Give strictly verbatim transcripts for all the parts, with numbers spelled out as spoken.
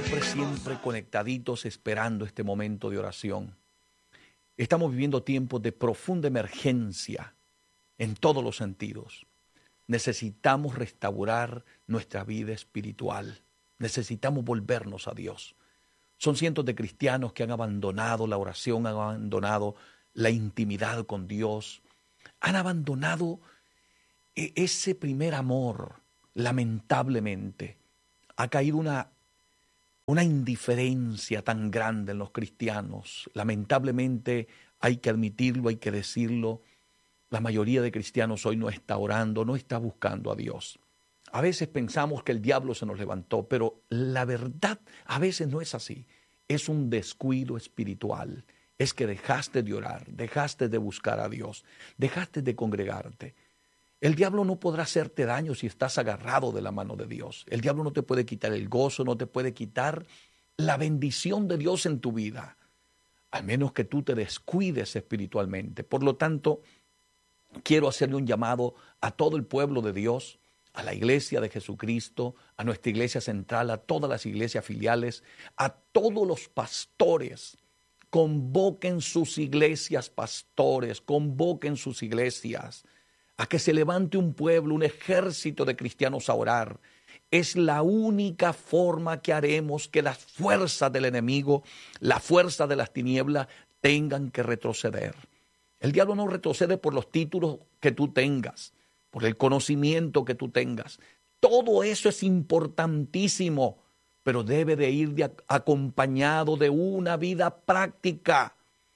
siempre, siempre conectaditos esperando este momento de oración. Estamos viviendo tiempos de profunda emergencia en todos los sentidos. Necesitamos restaurar nuestra vida espiritual. Necesitamos volvernos a Dios. Son cientos de cristianos que han abandonado la oración, han abandonado la intimidad con Dios, han abandonado ese primer amor. Lamentablemente, ha caído una, una indiferencia tan grande en los cristianos. Lamentablemente, hay que admitirlo, hay que decirlo. La mayoría de cristianos hoy no está orando, no está buscando a Dios. A veces pensamos que el diablo se nos levantó, pero la verdad a veces no es así. Es un descuido espiritual. Es que dejaste de orar, dejaste de buscar a Dios, dejaste de congregarte. El diablo no podrá hacerte daño si estás agarrado de la mano de Dios. El diablo no te puede quitar el gozo, no te puede quitar la bendición de Dios en tu vida, al menos que tú te descuides espiritualmente. Por lo tanto, quiero hacerle un llamado a todo el pueblo de Dios, a la iglesia de Jesucristo, a nuestra iglesia central, a todas las iglesias filiales, a todos los pastores. Convoquen sus iglesias, pastores, convoquen sus iglesias, a que se levante un pueblo, un ejército de cristianos a orar. Es la única forma que haremos que las fuerzas del enemigo, la fuerza de las tinieblas, tengan que retroceder. El diablo no retrocede por los títulos que tú tengas, por el conocimiento que tú tengas. Todo eso es importantísimo, pero debe de ir de acompañado de una vida práctica.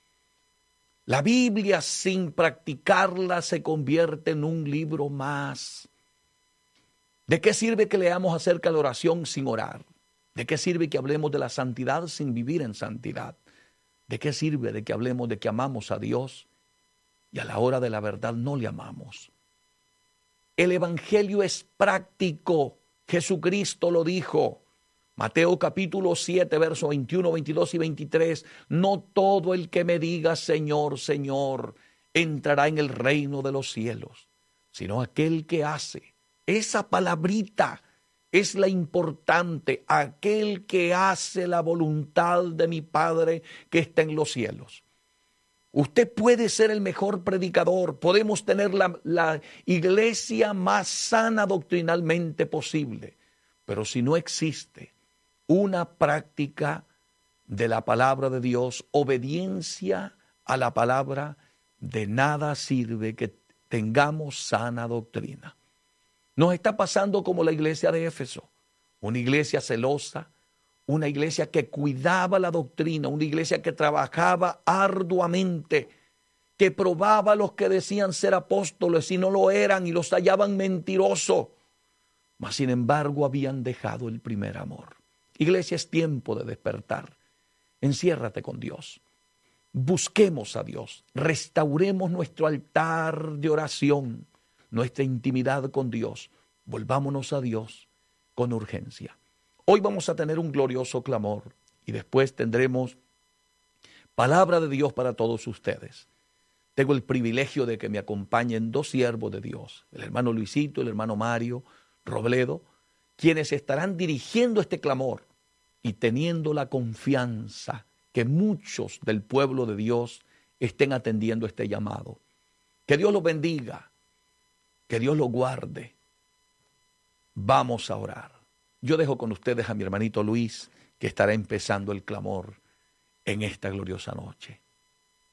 La Biblia sin practicarla se convierte en un libro más. ¿De qué sirve que leamos acerca de la oración sin orar? ¿De qué sirve que hablemos de la santidad sin vivir en santidad? ¿De qué sirve de que hablemos de que amamos a Dios y a la hora de la verdad no le amamos? El evangelio es práctico. Jesucristo lo dijo. Mateo capítulo siete, versos veintiuno, veintidós y veintitrés. No todo el que me diga Señor, Señor, entrará en el reino de los cielos, sino aquel que hace. Esa palabrita es la importante. Aquel que hace la voluntad de mi Padre que está en los cielos. Usted puede ser el mejor predicador. Podemos tener la, la iglesia más sana doctrinalmente posible. Pero si no existe una práctica de la palabra de Dios, obediencia a la palabra, de nada sirve que tengamos sana doctrina. Nos está pasando como la iglesia de Éfeso, una iglesia celosa, una iglesia que cuidaba la doctrina, una iglesia que trabajaba arduamente, que probaba a los que decían ser apóstoles y no lo eran y los hallaban mentirosos, mas sin embargo habían dejado el primer amor. Iglesia, es tiempo de despertar. Enciérrate con Dios. Busquemos a Dios. Restauremos nuestro altar de oración, nuestra intimidad con Dios. Volvámonos a Dios con urgencia. Hoy vamos a tener un glorioso clamor y después tendremos palabra de Dios para todos ustedes. Tengo el privilegio de que me acompañen dos siervos de Dios, el hermano Luisito, el hermano Mario Robledo, quienes estarán dirigiendo este clamor y teniendo la confianza que muchos del pueblo de Dios estén atendiendo este llamado. Que Dios los bendiga, que Dios los guarde. Vamos a orar. Yo dejo con ustedes a mi hermanito Luis, que estará empezando el clamor en esta gloriosa noche.